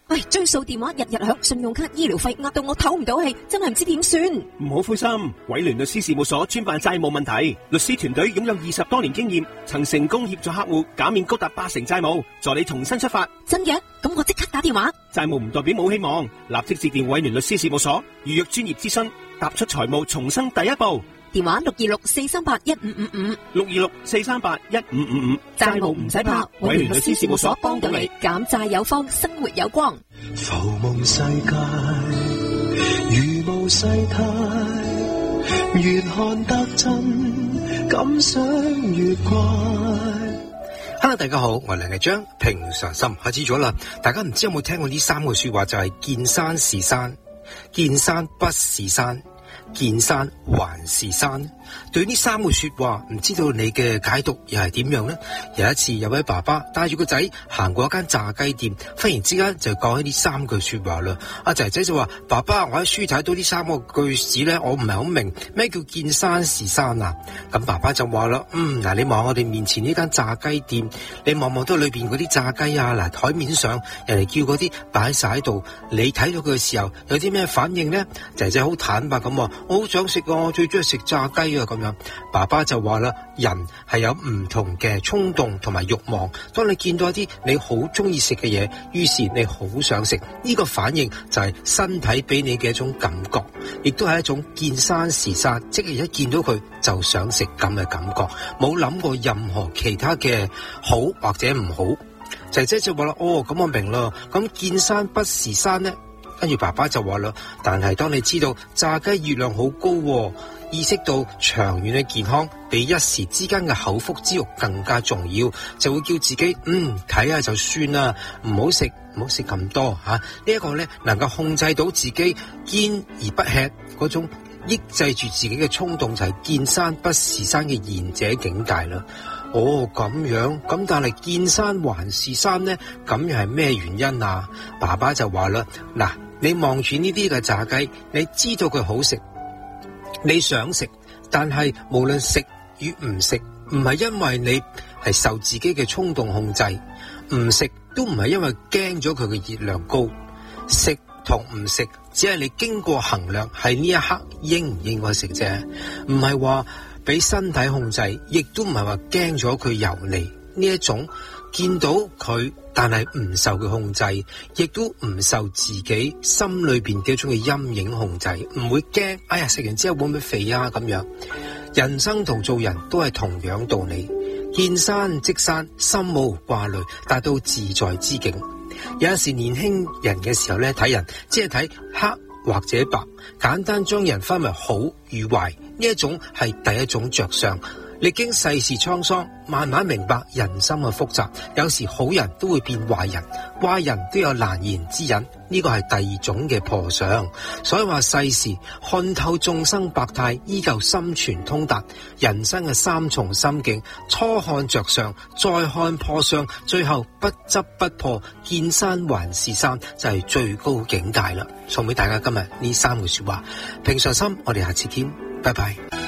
喂，追數電話日日響，信用卡醫療費壓到我唞唔到氣，真係唔知點算。 唔好灰心，偉聯律師事務所專辦債務問題，律師團隊擁有20多年經驗，曾成功協助客戶減免高達80%債務，助你重新出發。 真嘅？咁我即刻打電話。 債務唔代表冇希望，立即致電偉聯律師事務所，預約專業諮詢，踏出財務重生第一步。 電話626-438-1555 626-438-1555， 債務唔使怕，偉聯律師事務所幫到你，減債有方，生活有光。 浮夢世界如無世態，越看得真，感想越怪。 Hello， 大家好，我係梁日章，平常心開始咗啦。大家唔知有冇聽過呢3個說話，就係見山是山，見山不是山，見山還是山。對於呢3個說話，唔知道你嘅解讀又係點樣呢？有一次有位爸爸帶住個仔行過一間炸雞店，忽然之間就講起呢3句說話啦。阿仔仔就話：爸爸，我喺書睇到呢3個句子咧，我唔係好明咩叫見山是山啊。咁爸爸就話啦：嗱，你望我哋面前呢間炸雞店，你望望到裏邊嗰啲炸雞啊，嗱，台面上人哋叫嗰啲擺晒喺度，你睇到佢嘅時候有啲咩反應呢？仔仔好坦白咁話：我好想食啊，我最中意食炸雞啊。咁樣，爸爸就話啦，人係有唔同嘅衝動同埋慾望。當你見到一啲你好中意食嘅嘢，於是你好想食，呢個反應就係身體俾你嘅一種感覺，亦都係一種見山是山，即係一見到佢就想食咁嘅感覺，冇諗過任何其他嘅好或者唔好。姐姐就話啦：哦，咁我明啦，咁見山不是山呢？跟住爸爸就話啦：但係當你知道炸雞熱量好高喎，意識到長遠嘅健康比一時之間嘅口腹之欲更加重要，就會叫自己睇下就算啦，唔好食咁多吓。呢一個咧能夠控制到自己見而不吃嗰種抑制住自己嘅衝動，就係見山不是山嘅賢者境界啦。哦，咁樣咁，但係見山還是山呢？咁又係咩原因啊？爸爸就話啦：嗱，你望住呢啲嘅炸雞，你知道佢好食，你想食，但係無論食與唔食，唔係因為你係受自己嘅衝動控制，唔食都唔係因為驚咗佢嘅熱量高，食同唔食只係你經過衡量，係呢一刻應唔應該食啫，唔係話俾身體控制，亦都唔係話驚咗佢油膩。呢一種見到佢但係唔受佢控制，亦都唔受自己心裏邊嘅一種嘅陰影控制，唔會驚哎呀食完之後會唔會肥啊咁樣。人生同做人都係同樣道理，見山即山，心無掛慮，達到自在之境。有陣時年輕人嘅時候咧，睇人只係睇黑或者白，簡單將人分為好與壞，呢一種係第一種着相。歷經世事滄桑，慢慢明白人心嘅複雜，有時好人都會變壞人，壞人都有難言之隱，呢個係第二種嘅破相。所以話世事看透眾生百態，依舊心存通達。人生嘅3重心境，初看着相，再看破相，最後不執不破，見山還是山，就係最高境界啦。送俾大家今日呢3句說話，平常心，我哋下次見，拜拜。